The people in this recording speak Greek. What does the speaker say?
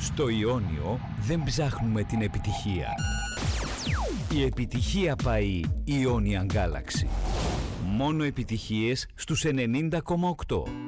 Στο Ιόνιο δεν ψάχνουμε την επιτυχία. Η επιτυχία πάει Ionian Galaxy. Μόνο επιτυχίες στους 90,8.